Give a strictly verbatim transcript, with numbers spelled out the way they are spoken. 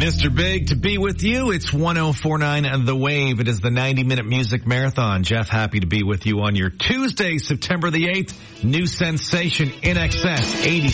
Mister Big to be with you. It's one oh four point nine The Wave. It is the ninety minute music marathon. Jeff, happy to be with you on your Tuesday, September the eighth. New sensation, In Excess, eighty